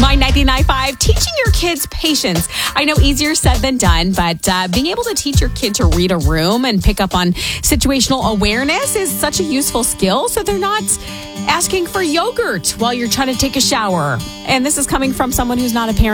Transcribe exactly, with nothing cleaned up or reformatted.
My ninety-nine point five, teaching your kids patience. I know easier said than done, but uh, being able to teach your kid to read a room and pick up on situational awareness is such a useful skill, so they're not asking for yogurt while you're trying to take a shower. And this is coming from someone who's not a parent.